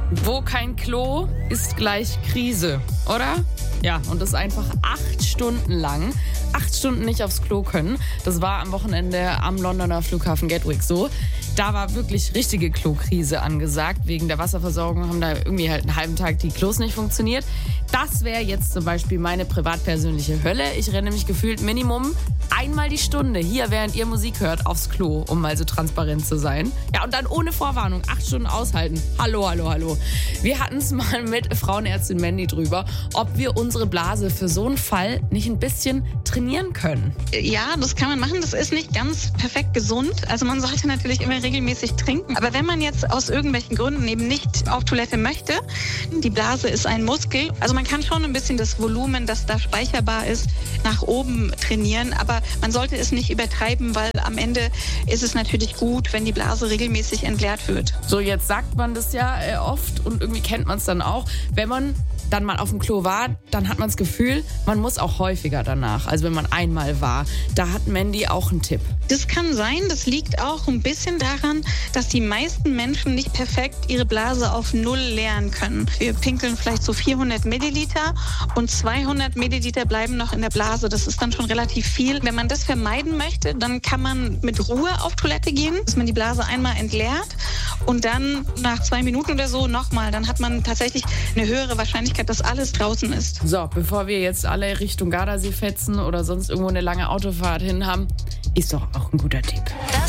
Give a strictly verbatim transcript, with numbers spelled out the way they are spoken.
Wo kein Klo ist gleich Krise, oder? Ja, und das einfach acht Stunden lang. Acht Stunden nicht aufs Klo können. Das war am Wochenende am Londoner Flughafen Gatwick so. Da war wirklich richtige Klokrise angesagt. Wegen der Wasserversorgung haben da irgendwie halt einen halben Tag die Klos nicht funktioniert. Das wäre jetzt zum Beispiel meine privatpersönliche Hölle. Ich renne nämlich gefühlt Minimum einmal die Stunde hier, während ihr Musik hört, aufs Klo, um mal so transparent zu sein. Ja, und dann ohne Vorwarnung acht Stunden aushalten. Hallo, hallo, hallo. Wir hatten es mal mit Frauenärztin Mandy drüber, ob wir unsere Blase für so einen Fall nicht ein bisschen trainieren können. Ja, das kann man machen. Das ist nicht ganz perfekt gesund. Also man sollte natürlich immer regelmäßig trinken. Aber wenn man jetzt aus irgendwelchen Gründen eben nicht auf Toilette möchte, die Blase ist ein Muskel. Also man kann schon ein bisschen das Volumen, das da speicherbar ist, nach oben trainieren. Aber man sollte es nicht übertreiben, weil am Ende ist es natürlich gut, wenn die Blase regelmäßig entleert wird. So, jetzt sagt man das ja äh, oft und irgendwie kennt man es dann auch. Wenn man dann mal auf dem Klo war, dann hat man das Gefühl, man muss auch häufiger danach. Also wenn man einmal war. Da hat Mandy auch einen Tipp. Das kann sein. Das liegt auch ein bisschen daran, dass die meisten Menschen nicht perfekt ihre Blase auf Null leeren können. Wir pinkeln vielleicht so vierhundert Milliliter und zweihundert Milliliter bleiben noch in der Blase. Das ist dann schon relativ viel. Wenn man das vermeiden möchte, dann kann man mit Ruhe auf Toilette gehen, dass man die Blase einmal entleert und dann nach zwei Minuten oder so nochmal. Dann hat man tatsächlich eine höhere Wahrscheinlichkeit, dass alles draußen ist. So, bevor wir jetzt alle Richtung Gardasee fetzen oder sonst irgendwo eine lange Autofahrt hin haben, ist doch auch ein guter Tipp.